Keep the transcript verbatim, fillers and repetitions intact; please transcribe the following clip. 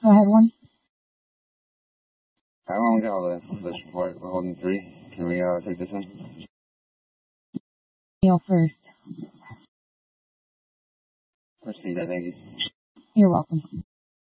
Go ahead, one. I won't get all the this report. We're holding three. Can we uh, take this in? Neil first. Proceed, I think. You're welcome.